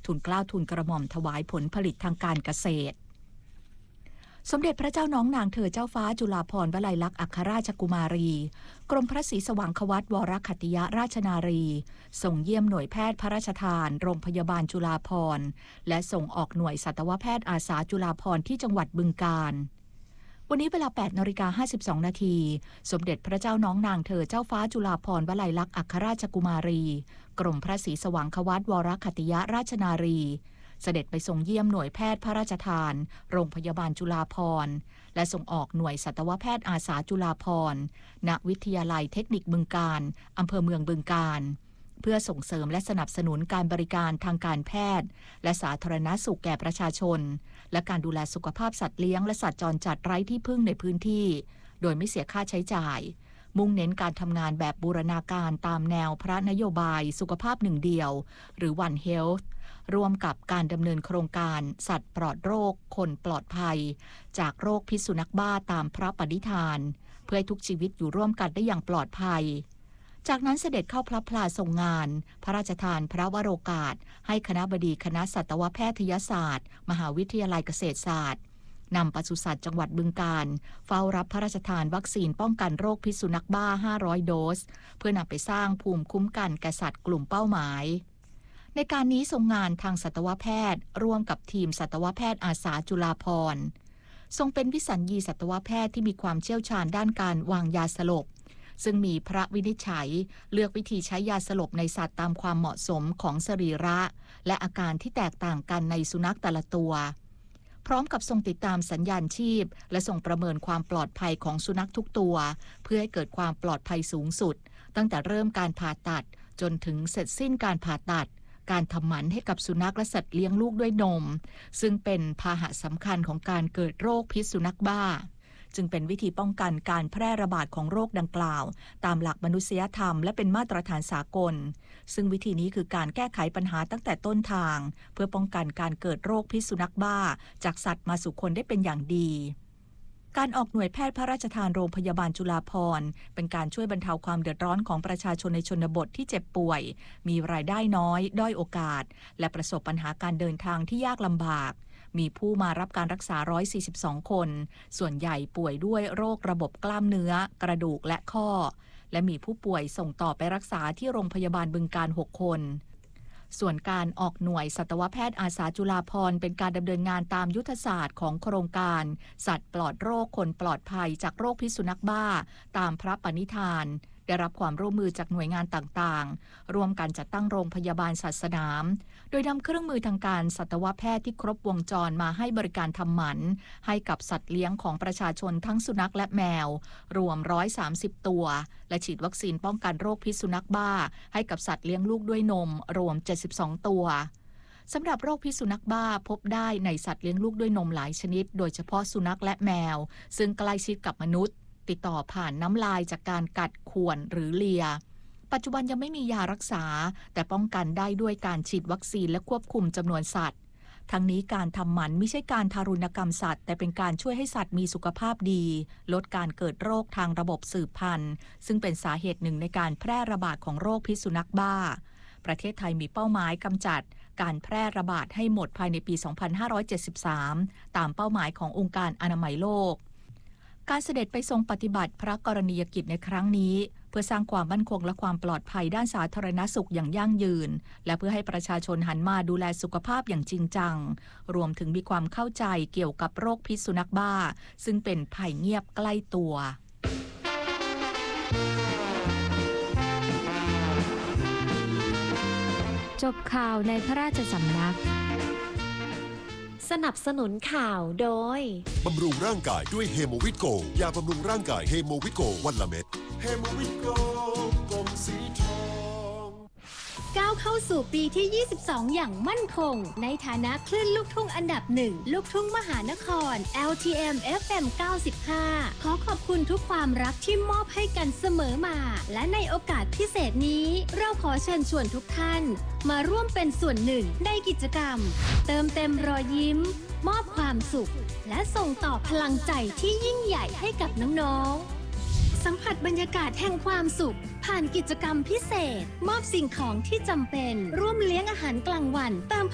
ทูลเกล้าทูลกระหม่อมถวายผลผลิตทางการเกษตรสมเด็จพระเจ้าน้องนางเธอเจ้าฟ้าจุฬาภรณ์วลัยลักษณ์อัครราชกุมารีกรมพระศรีสว่างควัตวรคัตติยราชนารีส่งเยี่ยมหน่วยแพทย์พระราชทานโรงพยาบาลจุฬาภรณ์และส่งออกหน่วยสัตวแพทย์อาสาจุฬาภรณ์ที่จังหวัดบึงกาฬวันนี้เวลา 8:52 นาทีสมเด็จพระเจ้าน้องนางเธอเจ้าฟ้าจุฬาภรณ์วลัยลักษณ์อัครราชกุมารีกรมพระศรีสว่างควัตวรคัตติยราชนารีเสด็จไปส่งเยี่ยมหน่วยแพทย์พระราชทานโรงพยาบาลจุฬาภรณ์และส่งออกหน่วยสัตวแพทย์อาสาจุฬาภรณ์ณวิทยาลัยเทคนิคบึงกาฬอำเภอเมืองบึงกาฬเพื่อส่งเสริมและสนับสนุนการบริการทางการแพทย์และสาธารณสุขแก่ประชาชนและการดูแลสุขภาพสัตว์เลี้ยงและสัตว์จรจัดไร้ที่พึ่งในพื้นที่โดยไม่เสียค่าใช้จ่ายมุ่งเน้นการทำงานแบบบูรณาการตามแนวพระนโยบายสุขภาพหนึ่งเดียวหรือ One Health ร่วมกับการดำเนินโครงการสัตว์ปลอดโรคคนปลอดภัยจากโรคพิษสุนัขบ้าตามพระปณิธานเพื่อให้ทุกชีวิตอยู่ร่วมกันได้อย่างปลอดภัยจากนั้นเสด็จเข้าพระพลาส่งงานพระราชทานพระวโรกาสให้คณบดีคณะสัตวแพทยศาสตร์มหาวิทยาลัยเกษตรศาสตร์นำปศุสัตว์จังหวัดบึงกาฬเฝ้ารับพระราชทานวัคซีนป้องกันโรคพิษสุนัขบ้า500โดสเพื่อนำไปสร้างภูมิคุ้มกันแก่สัตว์กลุ่มเป้าหมายในการนี้ทรงงานทางสัตวแพทย์ร่วมกับทีมสัตวแพทย์อาสาจุฬาภรณ์ทรงเป็นวิสัญญีสัตวแพทย์ที่มีความเชี่ยวชาญด้านการวางยาสลบซึ่งมีพระวินิจฉัยเลือกวิธีใช้ยาสลบในสัตว์ตามความเหมาะสมของสรีระและอาการที่แตกต่างกันในสุนัขแต่ละตัวพร้อมกับทรงติดตามสัญญาณชีพและทรงประเมินความปลอดภัยของสุนัขทุกตัวเพื่อให้เกิดความปลอดภัยสูงสุดตั้งแต่เริ่มการผ่าตัดจนถึงเสร็จสิ้นการผ่าตัดการทำหมันให้กับสุนัขและสัตว์เลี้ยงลูกด้วยนมซึ่งเป็นพาหะสำคัญของการเกิดโรคพิษสุนัขบ้าจึงเป็นวิธีป้องกันการแพร่ระบาดของโรคดังกล่าวตามหลักมนุษยธรรมและเป็นมาตรฐานสากลซึ่งวิธีนี้คือการแก้ไขปัญหาตั้งแต่ต้นทางเพื่อป้องกันการเกิดโรคพิษสุนัขบ้าจากสัตว์มาสู่คนได้เป็นอย่างดีการออกหน่วยแพทย์พระราชทานโรงพยาบาลจุฬาภรณ์เป็นการช่วยบรรเทาความเดือดร้อนของประชาชนในชนบทที่เจ็บป่วยมีรายได้น้อยด้อยโอกาสและประสบปัญหาการเดินทางที่ยากลำบากมีผู้มารับการรักษา142คนส่วนใหญ่ป่วยด้วยโรคระบบกล้ามเนื้อกระดูกและข้อและมีผู้ป่วยส่งต่อไปรักษาที่โรงพยาบาลบึงกาฬ6คนส่วนการออกหน่วยสัตวแพทย์อาสาจุฬาภรณ์เป็นการดำเนินงานตามยุทธศาสตร์ของโครงการสัตว์ปลอดโรคคนปลอดภัยจากโรคพิษสุนัขบ้าตามพระปณิธานได้รับความร่วมมือจากหน่วยงานต่างๆร่วมกันจัดตั้งโรงพยาบาลสัตว์สนามโดยนำเครื่องมือทางการสัตวแพทย์ที่ครบวงจรมาให้บริการทำหมันให้กับสัตว์เลี้ยงของประชาชนทั้งสุนัขและแมวรวม130ตัวและฉีดวัคซีนป้องกันโรคพิษสุนัขบ้าให้กับสัตว์เลี้ยงลูกด้วยนมรวม72ตัวสำหรับโรคพิษสุนัขบ้าพบได้ในสัตว์เลี้ยงลูกด้วยนมหลายชนิดโดยเฉพาะสุนัขและแมวซึ่งใกล้ชิดกับมนุษย์ติดต่อผ่านน้ำลายจากการกัดข่วนหรือเลียปัจจุบันยังไม่มียารักษาแต่ป้องกันได้ด้วยการฉีดวัคซีนและควบคุมจำนวนสัตว์ทั้งนี้การทำหมันไม่ใช่การทารุณกรรมสัตว์แต่เป็นการช่วยให้สัตว์มีสุขภาพดีลดการเกิดโรคทางระบบสืบพันธุ์ซึ่งเป็นสาเหตุหนึ่งในการแพร่ระบาดของโรคพิษสุนัขบ้าประเทศไทยมีเป้าหมายกำจัดการแพร่ระบาดให้หมดภายในปี 2573 ตามเป้าหมายขององค์การอนามัยโลกการเสด็จไปทรงปฏิบัติพระกรณียกิจในครั้งนี้เพื่อสร้างความมั่นคงและความปลอดภัยด้านสาธารณสุขอย่างยั่งยืนและเพื่อให้ประชาชนหันมาดูแลสุขภาพอย่างจริงจังรวมถึงมีความเข้าใจเกี่ยวกับโรคพิษสุนัขบ้าซึ่งเป็นภัยเงียบใกล้ตัวจบข่าวในพระราชสำนักสนับสนุนข่าวโดยบำรุงร่างกายด้วยเฮโมวิตโกยาบำรุงร่างกายเฮโมวิตโกวันละเม็ดเฮโมวิตโกกลมสีทองก้าวเข้าสู่ปีที่ 22 อย่างมั่นคงในฐานะคลื่นลูกทุ่งอันดับหนึ่งลูกทุ่งมหานคร LTM FM 95 ขอขอบคุณทุกความรักที่มอบให้กันเสมอมาและในโอกาสพิเศษนี้เราขอเชิญชวนทุกท่านมาร่วมเป็นส่วนหนึ่งในกิจกรรมเติมเต็มรอยยิ้มมอบความสุขและส่งต่อพลังใจที่ยิ่งใหญ่ให้กับน้องๆสัมผัสบรรยากาศแห่งความสุขผ่านกิจกรรมพิเศษมอบสิ่งของที่จำเป็นร่วมเลี้ยงอาหารกลางวันเติม